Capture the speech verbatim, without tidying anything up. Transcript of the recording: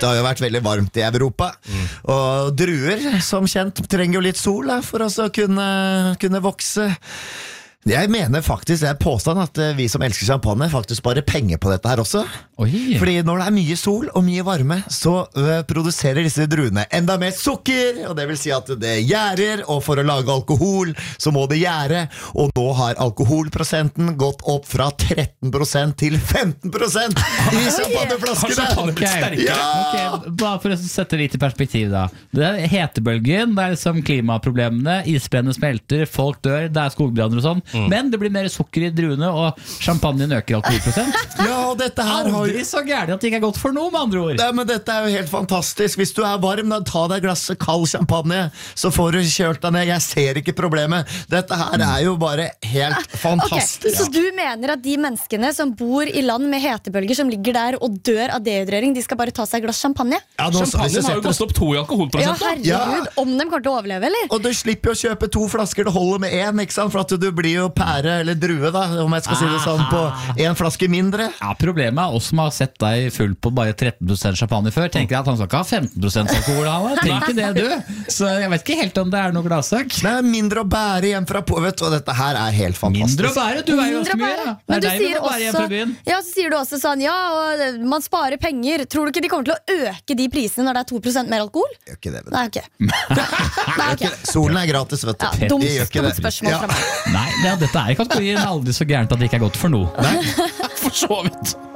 Det har jo vært veldig varmt i Europa, mm. og druer, som kjent, trenger jo litt sol da, for å kunne, kunne vokse. Jeg mener faktisk, det er påstand at vi som elsker champagne faktisk sparer penger på dette her også. Oi. Fordi når det er mye sol og mye varme, så uh, produserer disse druene enda mer sukker, og det vil si at det gjærer, og for å lage alkohol så må det gjære, og nå har alkoholprosenten gått opp fra tretten prosent til femten prosent i champagneflaskene. Okay. Ja! Okay, bare for å sette litt i perspektiv da. Det er hetebølgen, det er liksom klimaproblemene, isbrennene smelter, folk dør, det er skogbranner og sånn. Mm. Men det blir mer sukker i druene, og champagnen øker alkoholprosent. Ja, og dette her har aldri så gærlig at det ikke er godt for noe, med andre ord. Ja, men dette er jo helt fantastisk. Hvis du er varm, da ta deg glasset kald champagne, så får du kjølt deg ned. Jeg ser ikke problemet. Dette her er jo bare helt fantastisk. Okay, så du mener at de menneskene som bor i land med hetebølger, som ligger der og dør av dehydrering, de skal bare ta seg et glass champagne? Ja, nå, champagne har jo gått opp to i alkoholprosent. Ja, herregud, ja. Om de kommer til å overleve, eller? Og du slipper jo å kjøpe to flasker, det holder med en, ikke sant? For at du blir jo pære eller drue da, om jeg skal si det sånn, på en flaske mindre. Ja, problemet er oss som har sett deg full på bare tretten prosent champagne før, tenker at han skal ikke ha femten prosent alkohol, han tenker ikke det du. Så jeg vet ikke helt om det er noe gladsak. Det er mindre å bære hjem fra på, vet du, og dette her er helt fantastisk. Mindre å bære, du er jo ganske mye. Ja. Men du sier også, ja, så sier du også sånn, ja, og man sparer penger. Tror du ikke de kommer til å øke de prisene når det er to prosent mer alkohol? Gjør ikke det, vet du. Nei, ok. Nei, ok. Solen er gratis, vet du. Ja, dumt, dumt spørsmål fra meg. Nei, det, dette er ikke at det er aldri så gærent at det ikke er godt for noe. Nei, for så vidt.